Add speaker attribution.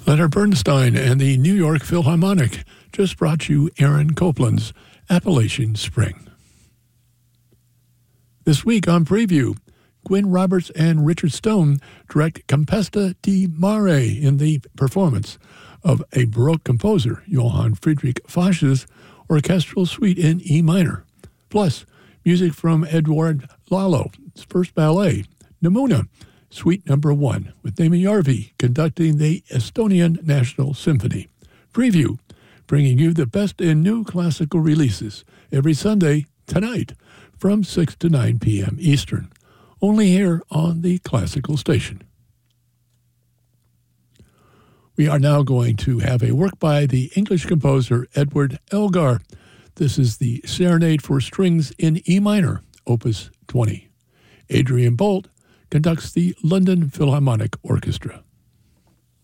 Speaker 1: Leonard Bernstein and the New York Philharmonic just brought you Aaron Copland's Appalachian Spring. This week on Preview, Gwyn Roberts and Richard Stone direct Tempesta di Mare in the performance of a Baroque composer, Johann Friedrich Fasch's orchestral suite in E minor. Plus, music from Edouard Lalo's first ballet, Nemuna, Suite No. 1, with Damon Järvi conducting the Estonian National Symphony. Preview, bringing you the best in new classical releases every Sunday, tonight, from 6 to 9 p.m. Eastern, only here on the Classical Station. We are now going to have a work by the English composer Edward Elgar. This is the Serenade for Strings in E minor, Opus 20. Adrian Bolt conducts the London Philharmonic Orchestra.